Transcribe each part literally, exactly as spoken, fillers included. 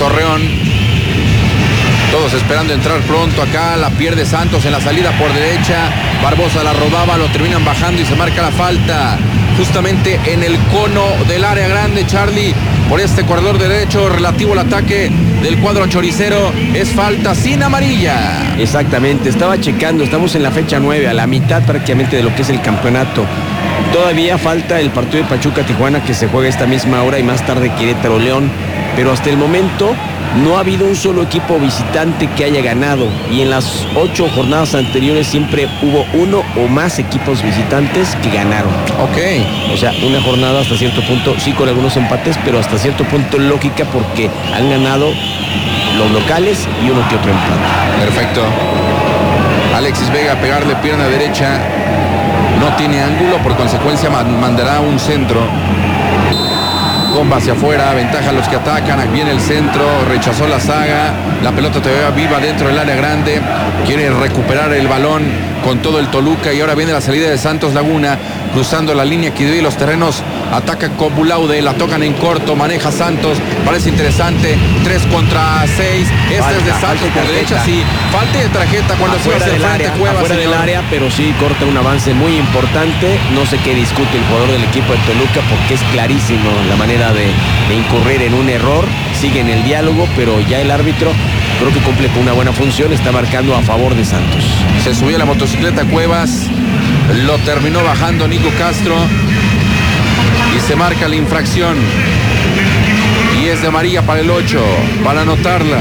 Torreón. Todos esperando entrar pronto acá. La pierde Santos en la salida por derecha. Barbosa la robaba, lo terminan bajando y se marca la falta. Justamente en el cono del área grande, Charlie, por este corredor derecho relativo al ataque del cuadro choricero. Es falta sin amarilla. Exactamente, estaba checando, estamos en la fecha nueve, a la mitad prácticamente de lo que es el campeonato. Todavía falta el partido de Pachuca-Tijuana, que se juega esta misma hora, y más tarde Querétaro-León. Pero hasta el momento no ha habido un solo equipo visitante que haya ganado, y en las ocho jornadas anteriores siempre hubo uno o más equipos visitantes que ganaron. Ok. O sea, una jornada hasta cierto punto, sí con algunos empates, pero hasta cierto punto lógica, porque han ganado los locales y uno que otro empate. Perfecto. Alexis Vega a pegarle pierna derecha. No tiene ángulo, por consecuencia mandará un centro. Comba hacia afuera, ventaja a los que atacan. Viene el centro, rechazó la saga. La pelota todavía viva dentro del área grande. Quiere recuperar el balón con todo el Toluca. Y ahora viene la salida de Santos Laguna, cruzando la línea que divide los terrenos. Ataca con Bulaude, la tocan en corto, maneja Santos. Parece interesante. tres contra seis. Este falta, es de Santos por derecha, sí. Falta de tarjeta cuando se hace el frente Cuevas. Afuera del área, pero sí corta un avance muy importante. No sé qué discute el jugador del equipo de Toluca, porque es clarísimo la manera de, de incurrir en un error. Sigue en el diálogo, pero ya el árbitro creo que cumple con una buena función. Está marcando a favor de Santos. Se subió a la motocicleta Cuevas. Lo terminó bajando Nico Castro. Y se marca la infracción. Y es de amarilla para el ocho, para anotarla.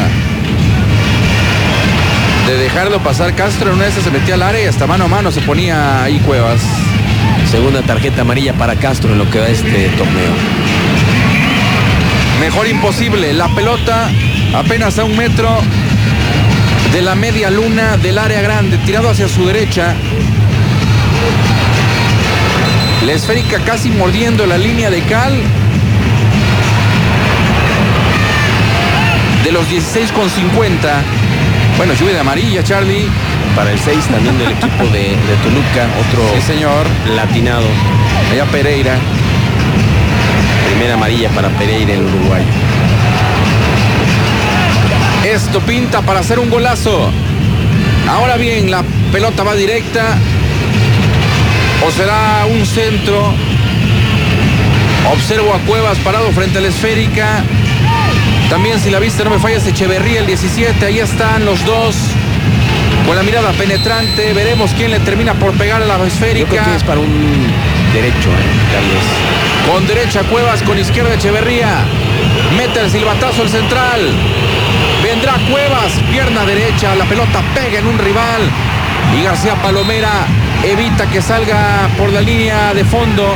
De dejarlo pasar Castro, en una de esas se metía al área y hasta mano a mano se ponía ahí Cuevas. Segunda tarjeta amarilla para Castro en lo que va este torneo. Mejor imposible. La pelota apenas a un metro de la media luna del área grande, tirado hacia su derecha. La esférica casi mordiendo la línea de cal. De los dieciséis con cincuenta. Bueno, lluvia de amarilla, Charlie. Para el seis también del equipo de, de Toluca. Otro sí, señor. Latinado. Allá Pereira. Primera amarilla para Pereira, el uruguayo. Esto pinta para hacer un golazo. Ahora bien, la pelota va directa. ¿O será un centro? Observo a Cuevas parado frente a la esférica. También, si la vista no me falla, es Echeverría, el diecisiete. Ahí están los dos con la mirada penetrante. Veremos quién le termina por pegar a la esférica. Yo creo que es para un derecho, ¿eh? Tal vez. Con derecha Cuevas, con izquierda Echeverría. Mete el silbatazo el central. Vendrá Cuevas, pierna derecha. La pelota pega en un rival. Y García Palomera evita que salga por la línea de fondo.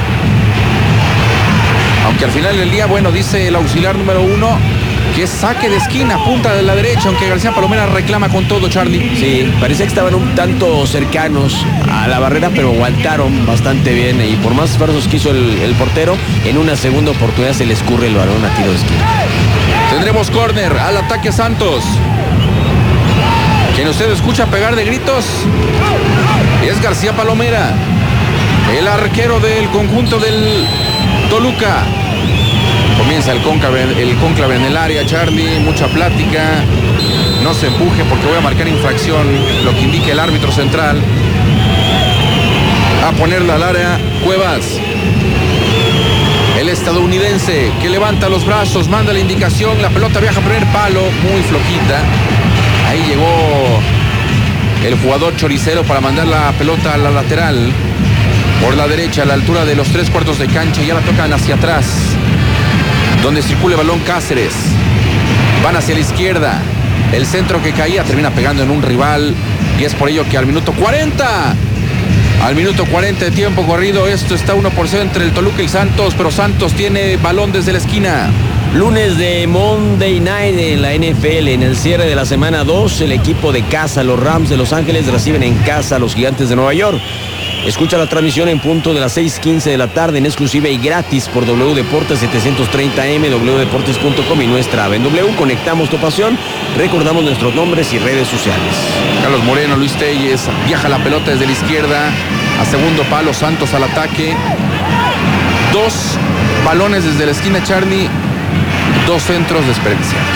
Aunque al final del día, bueno, dice el auxiliar número uno que es saque de esquina, punta de la derecha, aunque García Palomera reclama con todo, Charlie. Sí, parecía que estaban un tanto cercanos a la barrera, pero aguantaron bastante bien. Y por más esfuerzos que hizo el, el portero, en una segunda oportunidad se le escurre el balón a tiro de esquina. Tendremos córner al ataque Santos. Quien usted escucha pegar de gritos es García Palomera, el arquero del conjunto del Toluca. Comienza el cónclave, el cónclave en el área, Charlie. Mucha plática. No se empuje porque voy a marcar infracción, lo que indica el árbitro central. A ponerla al área, Cuevas. El estadounidense que levanta los brazos, manda la indicación. La pelota viaja a primer palo, muy flojita. Ahí llegó el jugador choricero para mandar la pelota a la lateral. Por la derecha, a la altura de los tres cuartos de cancha. Ya la tocan hacia atrás, donde circula el balón Cáceres. Van hacia la izquierda. El centro que caía termina pegando en un rival. Y es por ello que al minuto cuarenta, al minuto cuarenta de tiempo corrido, esto está uno por cero entre el Toluca y Santos. Pero Santos tiene balón desde la esquina. Lunes de Monday Night en la N F L. En el cierre de la semana dos, el equipo de casa, los Rams de Los Ángeles, reciben en casa a los Gigantes de Nueva York. Escucha la transmisión en punto de las seis quince de la tarde en exclusiva y gratis por W Deportes setecientos treinta M, w deportes punto com y nuestra app en W. Conectamos tu pasión, recordamos nuestros nombres y redes sociales. Carlos Moreno, Luis Telles, viaja la pelota desde la izquierda a segundo palo, Santos al ataque. Dos balones desde la esquina, Charlie, dos centros desperdiciados.